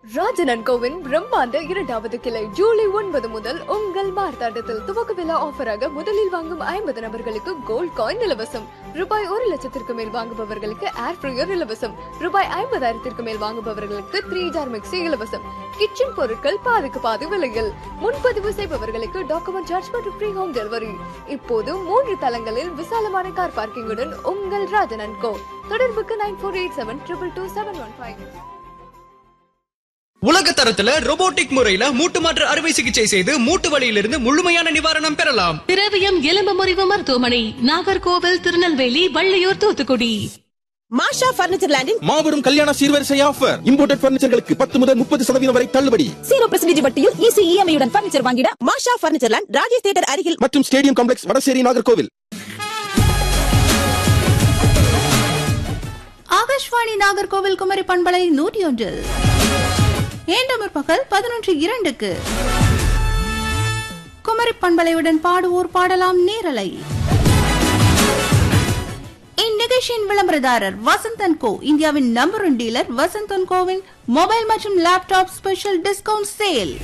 Rajan CoWIN பிரம்மாண்ட இரண்டாவது கிளை ஜூலை 9 முதல் உங்கள் மார்த்தாண்டத்தில் துவக்க விழா ஆஃபராக முதலில் வாங்கும் 50 நபர்களுக்கு கோல்ட் காயின் இலவசம். ரூபாய் 1,00,000 மேல் வாங்குபவர்களுக்கு ஏர் ஃப்ரையர் இலவசம். ரூபாய் 50,000 மேல் வாங்குபவர்களுக்கு 3 ஜார் மிக்சி இலவசம். கிச்சன் பொருட்கள் பாதிக்கு பாதி விலையில். முன்பதிவு செய்பவர்களுக்கு டாக்குமெண்ட் சார்ஜ் மற்றும் ஃப்ரீ ஹோம் டெலிவரி. இப்போது 3 தளங்களில் விசாலமான கார் பார்க்கிங்குடன் உங்கள் ராஜன் கோ. தொடர்புக்கு 9487222715. உலக தரத்துல ரோபோட்டிக் முறையில மூட்டு மாற்று அறுவை சிகிச்சை செய்து மூட்டு வலியிலிருந்து முழுமையான நிவாரணம் பெறலாம். திரவியம் எலும்பு முறிவு மருத்துவமனை, நாகர்கோவில், திருநெல்வேலி, வள்ளியூர், தூத்துக்குடி. மாஷா பர்னிச்சர் லேண்டின் மாபெரும் கல்யாண சீர்வரிசை ஆஃபர். இம்போர்ட்டட் பர்னிச்சர்களுக்கு 10 முதல் 30% வரை தள்ளுபடி. 0% வட்டியில் ஈஸி இஎம்ஐ உடன் பர்னிச்சர் வாங்கிட மாஷா பர்னிச்சர் லேண்ட், ராஜேஷ் தியேட்டர் அருகில் மற்றும் ஸ்டேடியம் காம்ப்ளெக்ஸ், வடசேரி, நாகர்கோவில். ஆகாஷ்வாணி நாகர்கோவில் குமரி பண்பலை 101 இன்று முற்பகல் 11:02 குமரி பண்பலையுடன் பாடுவோர் பாடலாம் நேரலை. இந்நிகழ்ச்சியின் விளம்பரதாரர் வசந்த் கோ, இந்தியாவின் number 1 dealer. Vasanth CoWIN mobile மற்றும் laptop special discount sale.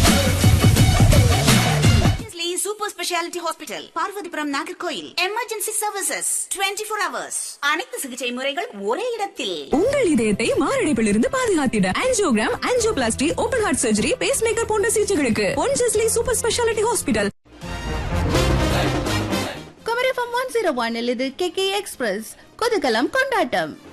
Super speciality hospital, Parvathipuram, Nagercoil. Emergency services 24 hours. அனைத்து சிகிச்சை முறைகள் ஒரே இடத்தில். உங்கள் இதயத்தை மாரடைப்பிலிருந்து பாதுகாத்திட angiogram, angioplasty, open heart surgery, base maker போன்ற சிகிச்சைகளுக்கு பொன்ஜஸ்லி super speciality hospital. Kumari FM 101 இது KK எக்ஸ்பிரஸ் குதூகலம் கொண்டாட்டம்.